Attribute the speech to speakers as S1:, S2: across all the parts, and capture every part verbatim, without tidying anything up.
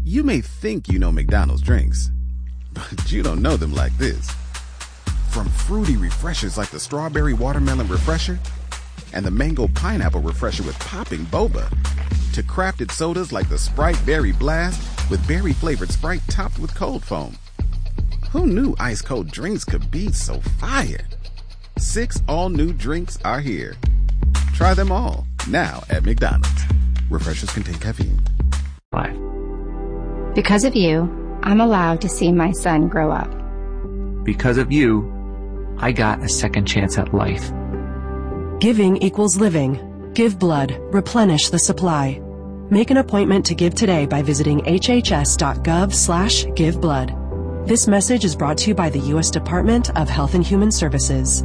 S1: You may think you know McDonald's drinks, but you don't know them like this. From fruity refreshers like the Strawberry Watermelon Refresher and the Mango Pineapple Refresher with popping boba, to crafted sodas like the Sprite Berry Blast with berry-flavored Sprite topped with cold foam. Who knew ice-cold drinks could be so fire? Six all-new drinks are here. Try them all, now at McDonald's. Refreshers contain caffeine.
S2: Five.
S3: Because of you, I'm allowed to see my son grow up.
S2: Because of you, I got a second chance at life.
S4: Giving equals living. Give blood. Replenish the supply. Make an appointment to give today by visiting hhs.gov slash give blood. This message is brought to you by the U S Department of Health and Human Services.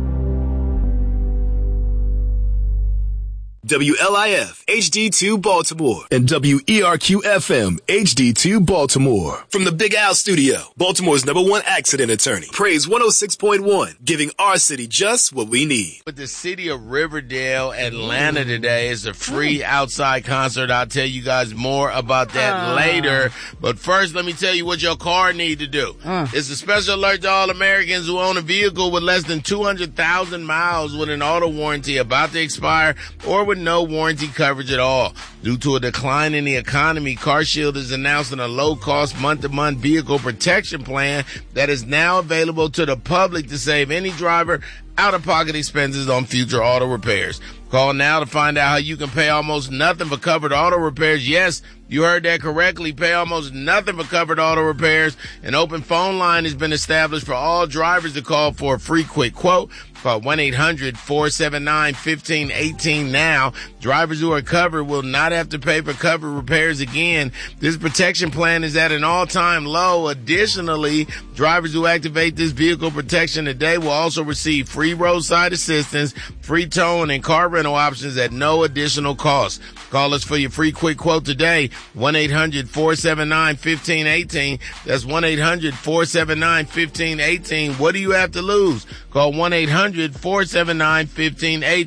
S5: W L I F H D two Baltimore and W E R Q F M H D two Baltimore. From the Big Al Studio, Baltimore's number one accident attorney. Praise one oh six point one, giving our city just what we need.
S6: With the city of Riverdale, Atlanta today is a free outside concert. I'll tell you guys more about that uh. later. But first, let me tell you what your car need to do. Uh. It's a special alert to all Americans who own a vehicle with less than two hundred thousand miles with an auto warranty about to expire or with no warranty coverage at all. Due to a decline in the economy, CarShield is announcing a low-cost month-to-month vehicle protection plan that is now available to the public to save any driver out-of-pocket expenses on future auto repairs. Call now to find out how you can pay almost nothing for covered auto repairs. Yes, you heard that correctly. Pay almost nothing for covered auto repairs. An open phone line has been established for all drivers to call for a free quick quote. Call one eight hundred four seven nine one five one eight now. Drivers who are covered will not have to pay for covered repairs again. This protection plan is at an all-time low. Additionally, drivers who activate this vehicle protection today will also receive free roadside assistance, free towing, and car rental options at no additional cost. Call us for your free quick quote today, one eight hundred four seven nine one five one eight. That's one eight hundred four seven nine one five one eight. What do you have to lose? Call one eight hundred four seven nine one five one eight.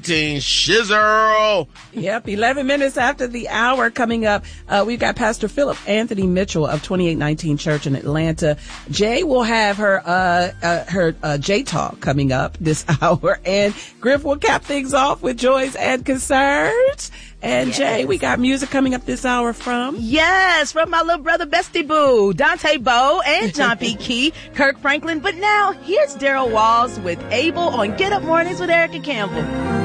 S6: Shizzle!
S7: Yep, eleven minutes after the hour coming up. Uh, we've got Pastor Philip Anthony Mitchell of twenty-eight nineteen Church in Atlanta. Jay will have her, uh, uh her, uh, J Talk coming up this hour, and Griff will cap things off with Joys and Concerns. And yes. Jay, we got music coming up this hour from?
S8: Yes, from my little brother Bestie Boo, Dante Bowe and John P. Key, Kirk Franklin. But now, here's Daryl Walls with Abel on Get Up Mornings with Erica Campbell.